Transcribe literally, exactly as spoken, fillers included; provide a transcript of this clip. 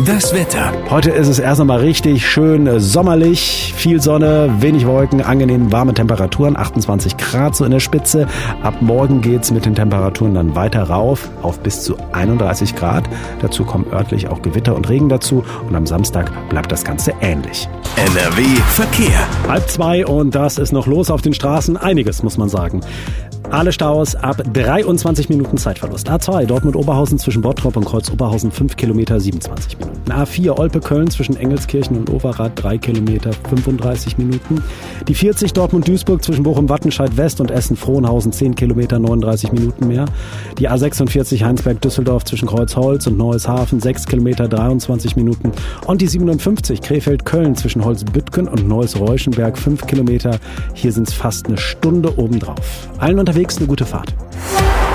Das Wetter. Heute ist es erst einmal richtig schön sommerlich, viel Sonne, wenig Wolken, angenehm warme Temperaturen, achtundzwanzig Grad so in der Spitze. Ab morgen geht's mit den Temperaturen dann weiter rauf auf bis zu einunddreißig Grad. Dazu kommen örtlich auch Gewitter und Regen dazu und am Samstag bleibt das Ganze ähnlich. N R W Verkehr. Halb zwei und das ist noch los auf den Straßen. Einiges, muss man sagen. Alle Staus ab dreiundzwanzig Minuten Zeitverlust. A zwei Dortmund-Oberhausen zwischen Bottrop und Kreuz-Oberhausen fünf Kilometer siebenundzwanzig Minuten. A vier Olpe-Köln zwischen Engelskirchen und Overath drei Kilometer fünfunddreißig Minuten. Die vierzig Dortmund-Duisburg zwischen Bochum-Wattenscheid-West und Essen-Frohnhausen zehn Kilometer neununddreißig Minuten mehr. Die A sechsundvierzig Heinsberg-Düsseldorf zwischen Kreuzholz und Neueshafen sechs Kilometer dreiundzwanzig Minuten. Und die siebenundfünfzig Krefeld-Köln zwischen Holzbüttgen und Neuss-Reuschenberg fünf Kilometer. Hier sind es fast eine Stunde obendrauf. Allen unterwegs eine gute Fahrt.